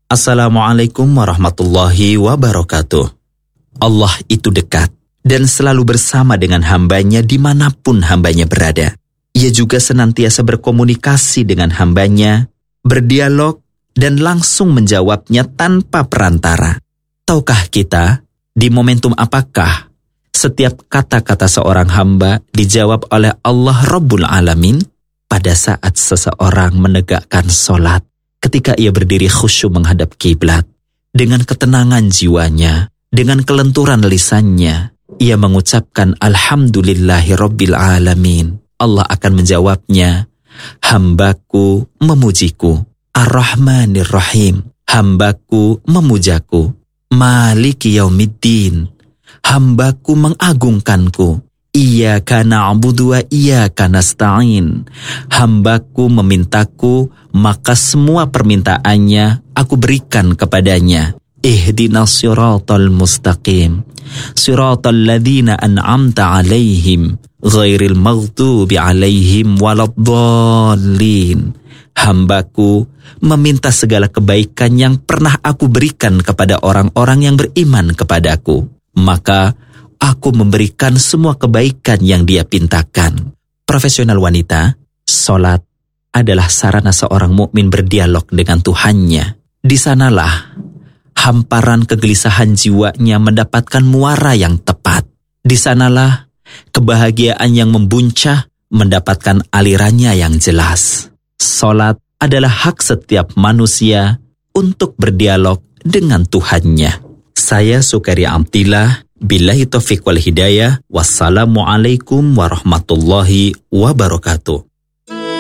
Assalamualaikum warahmatullahi wabarakatuh. Allah itu dekat dan selalu bersama dengan hambanya dimanapun hambanya berada. Ia juga senantiasa berkomunikasi dengan hambanya, berdialog, dan langsung menjawabnya tanpa perantara. Tahukah kita, di momentum apakah setiap kata-kata seorang hamba dijawab oleh Allah Rabbul Alamin? Pada saat seseorang menegakkan sholat, ketika ia berdiri khusyuk menghadap kiblat, dengan ketenangan jiwanya, dengan kelenturan lisannya, ia mengucapkan Alhamdulillahi Rabbil Alamin. Allah akan menjawabnya, hambaku memujiku, Ar-Rahmanir Rahim, hambaku memujaku, Maliki Yaumiddin, hambaku mengagungkanku, Iyyaka na'budu wa iyyaka nasta'in, hambaku memintaku, maka semua permintaannya aku berikan kepadanya. Ihdinas siratal mustaqim, siratal ladzina an'amta alaihim, ghairil maghdubi alaihim waladdallin. Hambaku meminta segala kebaikan yang pernah aku berikan kepada orang-orang yang beriman kepadaku, maka aku memberikan semua kebaikan yang dia pintakan. Profesional wanita, sholat adalah sarana seorang mukmin berdialog dengan Tuhannya. Di sanalah hamparan kegelisahan jiwanya mendapatkan muara yang tepat. Di sanalah kebahagiaan yang membuncah mendapatkan alirannya yang jelas. Sholat adalah hak setiap manusia untuk berdialog dengan Tuhannya. Saya Sukaria Amtillah, billahi taufiq wal hidayah. Wassalamualaikum warahmatullahi wabarakatuh.